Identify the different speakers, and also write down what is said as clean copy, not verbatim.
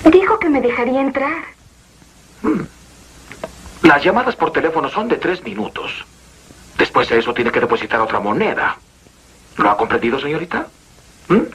Speaker 1: Dijo que me dejaría entrar.
Speaker 2: Las llamadas por teléfono son de 3 minutos. Después de eso tiene que depositar otra moneda. ¿Lo ha comprendido, señorita?